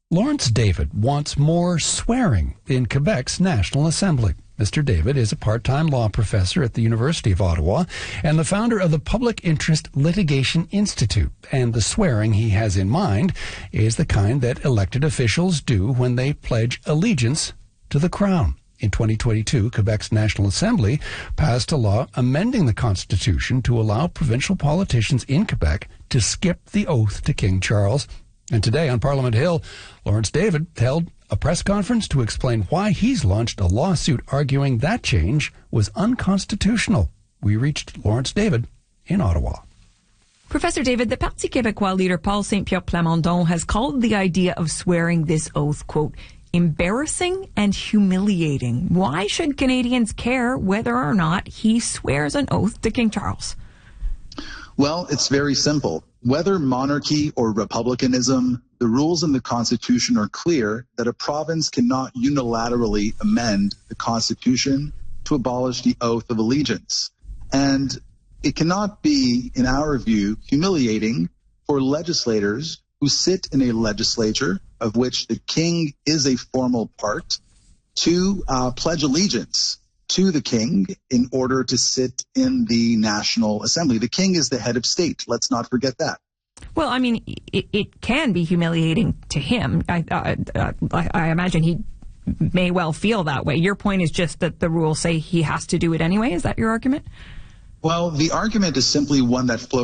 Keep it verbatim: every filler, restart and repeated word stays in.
Lawrence David wants more swearing in Quebec's National Assembly. Mister David is a part-time law professor at the University of Ottawa and the founder of the Public Interest Litigation Institute. And the swearing he has in mind is the kind that elected officials do when they pledge allegiance to the Crown. In twenty twenty-two, Quebec's National Assembly passed a law amending the Constitution to allow provincial politicians in Quebec to skip the oath to King Charles. And today on Parliament Hill, Lawrence David held a press conference to explain why he's launched a lawsuit arguing that change was unconstitutional. We reached Lawrence David in Ottawa. Professor David, the Parti Québécois leader Paul Saint-Pierre Plamondon has called the idea of swearing this oath, quote, embarrassing and humiliating. Why should Canadians care whether or not he swears an oath to King Charles? Well, it's very simple. Whether monarchy or republicanism, the rules in the Constitution are clear that a province cannot unilaterally amend the Constitution to abolish the oath of allegiance. And it cannot be, in our view, humiliating for legislators who sit in a legislature of which the king is a formal part to uh, pledge allegiance to the king in order to sit in the National Assembly. The king is the head of state. Let's not forget that. Well, I mean, it, it can be humiliating to him. I, uh, I, I imagine he may well feel that way. Your point is just that the rules say he has to do it anyway. Is that your argument? Well, the argument is simply one that flows